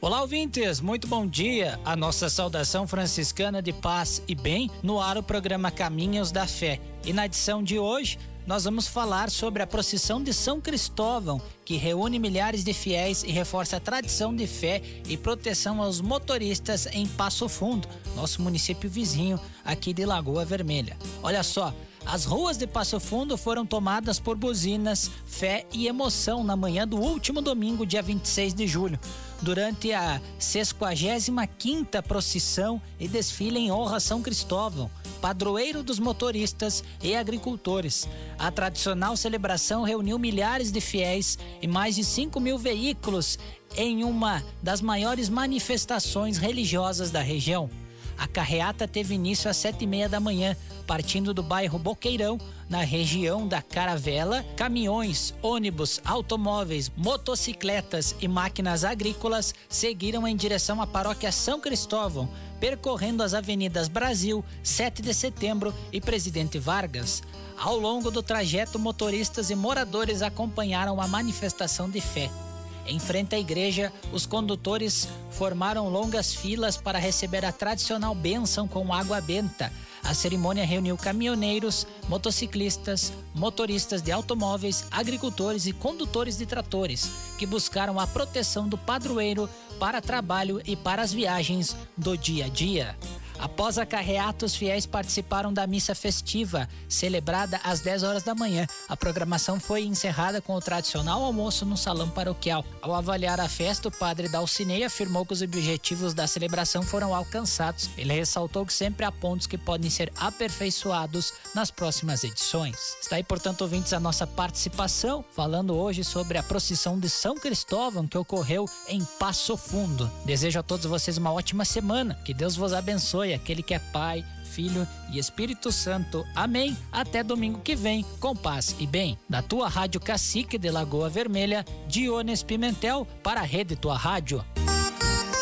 Olá, ouvintes, muito bom dia. A nossa saudação franciscana de paz e bem no ar o programa Caminhos da Fé. E na edição de hoje, nós vamos falar sobre a procissão de São Cristóvão, que reúne milhares de fiéis e reforça a tradição de fé e proteção aos motoristas em Passo Fundo, nosso município vizinho aqui de Lagoa Vermelha. Olha só, as ruas de Passo Fundo foram tomadas por buzinas, fé e emoção na manhã do último domingo, dia 26 de julho, durante a 65ª procissão e desfile em honra a São Cristóvão, padroeiro dos motoristas e agricultores. A tradicional celebração reuniu milhares de fiéis e mais de 5.000 veículos em uma das maiores manifestações religiosas da região. A carreata teve início às 7h30 da manhã, partindo do bairro Boqueirão, na região da Caravela. Caminhões, ônibus, automóveis, motocicletas e máquinas agrícolas seguiram em direção à paróquia São Cristóvão, percorrendo as avenidas Brasil, 7 de Setembro e Presidente Vargas. Ao longo do trajeto, motoristas e moradores acompanharam a manifestação de fé. Em frente à igreja, os condutores formaram longas filas para receber a tradicional bênção com água benta. A cerimônia reuniu caminhoneiros, motociclistas, motoristas de automóveis, agricultores e condutores de tratores, que buscaram a proteção do padroeiro para trabalho e para as viagens do dia a dia. Após a carreata, os fiéis participaram da missa festiva, celebrada às 10 horas da manhã. A programação foi encerrada com o tradicional almoço no salão paroquial. Ao avaliar a festa, o padre Dalcinei afirmou que os objetivos da celebração foram alcançados. Ele ressaltou que sempre há pontos que podem ser aperfeiçoados nas próximas edições. Está aí, portanto, ouvintes, a nossa participação, falando hoje sobre a procissão de São Cristóvão, que ocorreu em Passo Fundo. Desejo a todos vocês uma ótima semana. Que Deus vos abençoe. Aquele que é Pai, Filho e Espírito Santo. Amém. Até domingo que vem, com paz e bem. Da tua Rádio Cacique de Lagoa Vermelha, Diones Pimentel, para a Rede Tua Rádio.